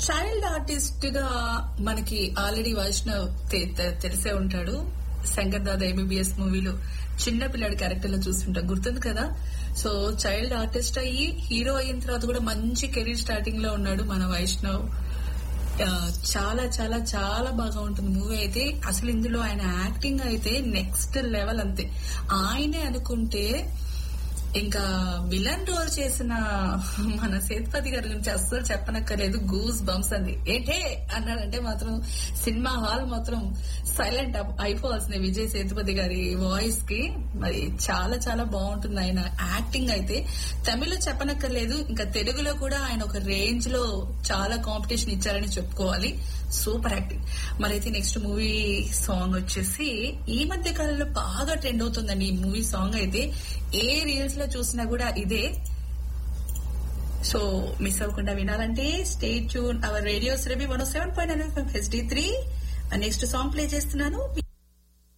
Child artist గా మనకి already Vaishnav తెలిసే ఉంటాడు. శంకర్ దాదా ఎంబీబీఎస్ మూవీలో చిన్న పిల్లాడి క్యారెక్టర్ లో చూస్తుంటాం, గుర్తుంది కదా. సో చైల్డ్ ఆర్టిస్ట్ అయ్యి హీరో అయిన తర్వాత కూడా మంచి కెరీర్ స్టార్టింగ్ లో ఉన్నాడు మన వైష్ణవ్. చాలా చాలా చాలా బాగా ఉంటుంది మూవీ అయితే. అసలు ఇందులో ఆయన యాక్టింగ్ అయితే నెక్స్ట్ లెవెల్. అంతే ఆయనే అనుకుంటే ఇంకా విలన్ రోల్ చేసిన మన సేతుపతి గారి గురించి అస్సలు చెప్పనక్కర్లేదు. గూస్ బంప్స్ అంది. ఏంటే అన్నాడంటే మాత్రం సినిమా హాల్ మాత్రం సైలెంట్ అయిపోవాల్సింది విజయ్ సేతుపతి గారి వాయిస్ కి. మరి చాలా చాలా బాగుంటుంది ఆయన యాక్టింగ్ అయితే. తమిళ్లో చెప్పనక్కర్లేదు, ఇంకా తెలుగులో కూడా ఆయన ఒక రేంజ్ లో చాలా కాంపిటీషన్ ఇచ్చారని చెప్పుకోవాలి. Super acting. మరైతే నెక్స్ట్ మూవీ సాంగ్ వచ్చేసి ఈ మధ్య కాలంలో బాగా ట్రెండ్ అవుతుందండి ఈ మూవీ సాంగ్ అయితే. ఏ రీల్స్ లో చూసినా కూడా ఇదే. సో మిస్ అవ్వకుండా వినాలంటే stay tune hour radio Surabhi 107.9 HD3. Next song play చేస్తున్నాను.